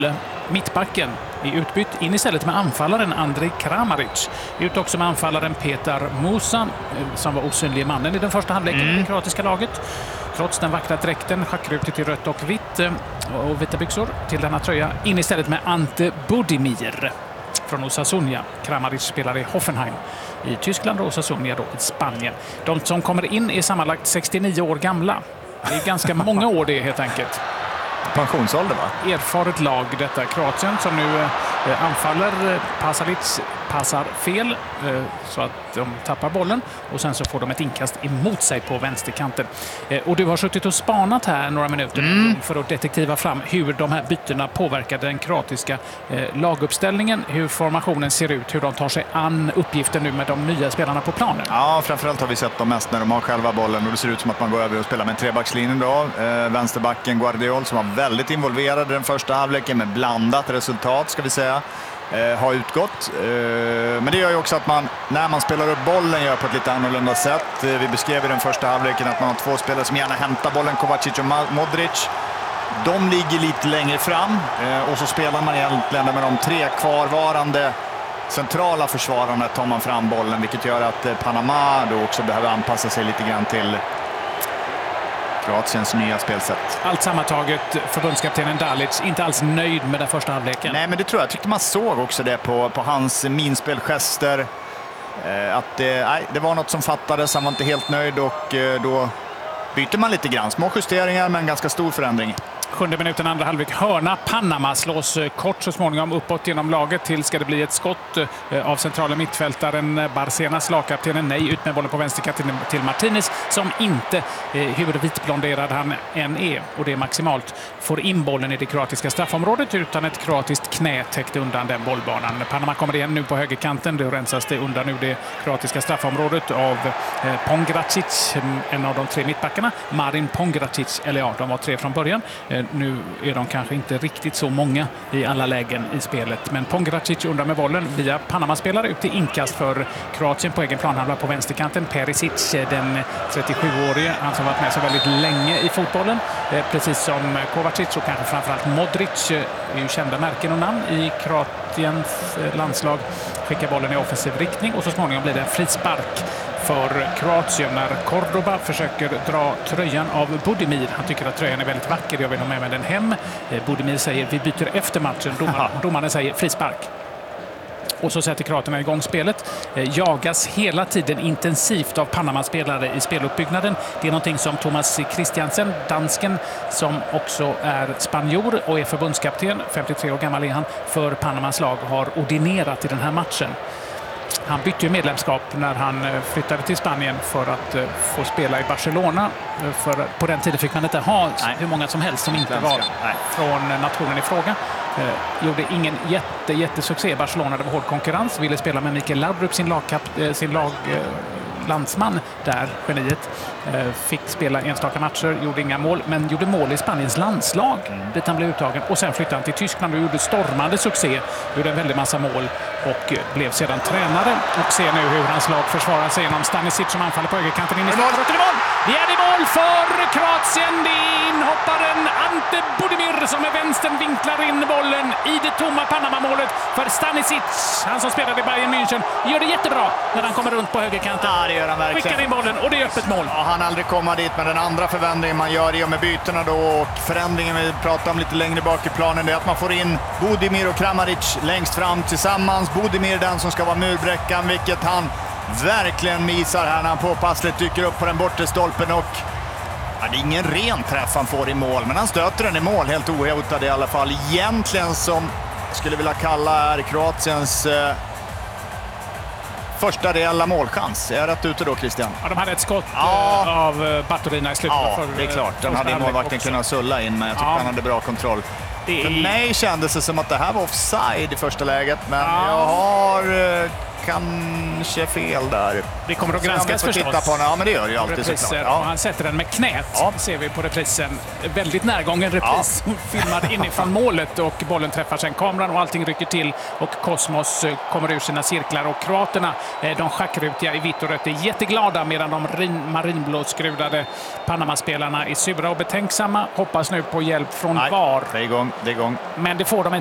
Mittbacken är utbytt in istället med anfallaren Andrej Kramaric. Ut också med anfallaren Petar Musa som var osynlig mannen i den första halvleken i det kroatiska laget. Trots den vackra dräkten, schackrutigt i rött och vitt och vita byxor till denna tröja. In istället med Ante Budimir från Osasuna. Kramaric spelar i Hoffenheim i Tyskland och Osasuna då i Spanien. De som kommer in är sammanlagt 69 år gamla. Det är ganska många år det helt enkelt. Pensionsålder, va? Erfaret lag detta. Kroatien som nu anfaller. Pasalic passar fel så att de tappar bollen och sen så får de ett inkast emot sig på vänsterkanten. Och du har suttit och spanat här några minuter för att detektiva fram hur de här bytena påverkar den kroatiska laguppställningen, hur formationen ser ut, hur de tar sig an uppgiften nu med de nya spelarna på planen. Ja, framförallt har vi sett dem mest när de har själva bollen och det ser ut som att man går över och spelar med en trebackslinje då. Vänsterbacken Guardiol som var väldigt involverad i den första halvleken med blandat resultat ska vi säga. Har utgått. Men det gör ju också att man, när man spelar upp bollen, gör på ett lite annorlunda sätt. Vi beskrev i den första halvleken att man har två spelare som gärna hämtar bollen, Kovacic och Modric. De ligger lite längre fram och så spelar man egentligen med de tre kvarvarande centrala försvararna tar man fram bollen, vilket gör att Panama då också behöver anpassa sig lite grann till Kroatiens nya spelsätt. Allt sammantaget, förbundskaptenen Dalic inte alls nöjd med den första halvleken. Nej, men det tror jag. Tyckte man såg också det på hans minspelgester. Att det var något som fattades, han var inte helt nöjd och då byter man lite grann. Små justeringar men ganska stor förändring. 7:e minuten, andra halvlek. Hörna. Panama slås kort så småningom uppåt genom laget till ska det bli ett skott av centrala mittfältaren Barcenas, lagkaptenen. Nej, ut med bollen på vänsterkanten till Martinez som inte, hur vitblonderad han än är, och det är maximalt, får in bollen i det kroatiska straffområdet utan ett kroatiskt knä täckt undan den bollbanan. Panama kommer igen nu på högerkanten. Det rensas det undan nu det kroatiska straffområdet av Pongracic, en av de tre mittbackarna. Marin Pongracic, eller ja, de var tre från början. Nu är de kanske inte riktigt så många i alla lägen i spelet. Men Pongracic undan med bollen via Panama-spelare ut till inkast för Kroatien på egen planhalva på vänsterkanten. Perisic, den 37-årige, han som varit med så väldigt länge i fotbollen. Precis som Kovacic och kanske framförallt Modric är ju kända märken och namn i Kroatiens landslag. Skickar bollen i offensiv riktning och så småningom blir det en frispark för Kroatien när Cordoba försöker dra tröjan av Budimir. Han tycker att tröjan är väldigt vacker. Jag vill ha med mig den hem. Budimir säger vi byter efter matchen. Domaren säger frispark. Och så sätter kroaterna igång spelet. Jagas hela tiden intensivt av Panama-spelare i speluppbyggnaden. Det är någonting som Thomas Christiansen, dansken, som också är spanjor och är förbundskapten, 53 år gammal är han, för Panamas lag, har ordinerat i den här matchen. Han bytte ju medlemskap när han flyttade till Spanien för att få spela i Barcelona. För på den tiden fick man inte ha hur många som helst som inte var från nationen i fråga. Gjorde ingen jättesuccé i Barcelona. Det var hård konkurrens. Ville spela med Mikael Laudrup, sin landsman där, geniet. Fick spela enstaka matcher, gjorde inga mål, men gjorde mål i Spaniens landslag dit han blev uttagen. Och sen flyttade han till Tyskland och gjorde stormande succé. Gjorde en väldigt massa mål och blev sedan tränare. Och ser nu hur hans lag försvarar sig genom Stanisic som anfaller på högerkanten in i mål. Det är mål för Kroatien. Det är inhopparen Ante Budimir som med vänstern vinklar in bollen i det tomma Panama-målet för Stanisic. Han som spelade i Bayern München gör det jättebra när han kommer runt på högerkanten. Ja, det gör han verkligen. Skickar in bollen och det är öppet mål. Ja, han aldrig komma dit, med den andra förändringen man gör i och med bytena då, och förändringen vi pratar om lite längre bak i planen, det är att man får in Budimir och Kramaric längst fram tillsammans. Budimir den som ska vara murbräckan, vilket han verkligen misar här när han påpassligt dyker upp på den bortre stolpen och det är ingen ren träff han får i mål, men han stöter den i mål helt ohotad i alla fall. Egentligen som jag skulle vilja kalla är Kroatiens första reella målchans. Är jag rätt ute då, Christian? Ja, de hade ett skott av Baturina i slutet. Ja, det är klart. Den hade målvakten kunnat sulla in, men jag tyckte han hade bra kontroll. För mig kändes det som att det här var offside i första läget, men jag har kanske fel där. Det kommer att granskas förstås. Titta på den. Ja, men det gör det ju alltid såklart. Ja. Han sätter den med knät, ser vi på reprisen. Väldigt närgången repris. Filmad inifrån målet och bollen träffar sen kameran och allting rycker till och Kosmos kommer ur sina cirklar. Och kroaterna, de schackrutiga i vitt och rött, är jätteglada medan de marinblåskrudade Panama-spelarna är sura och betänksamma. Hoppas nu på hjälp från VAR. Det är igång. Men det får de inte.